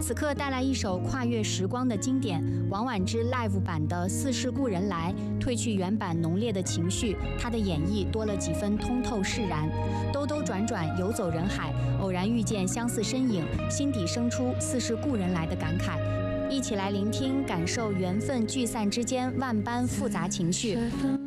此刻带来一首跨越时光的经典，王菀之 live 版的《似是故人来》，褪去原版浓烈的情绪，她的演绎多了几分通透释然。兜兜转转，游走人海，偶然遇见相似身影，心底生出似是故人来的感慨。一起来聆听，感受缘分聚散之间万般复杂情绪。